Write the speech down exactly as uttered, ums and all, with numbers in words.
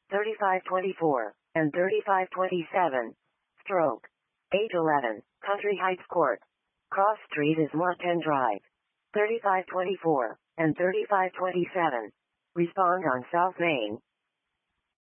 thirty-five twenty-four, and thirty-five twenty-seven. Stroke. eight eleven, Country Heights Court. Cross Street is Martin Drive. thirty-five twenty-four, and thirty-five twenty-seven. Respond on South Main.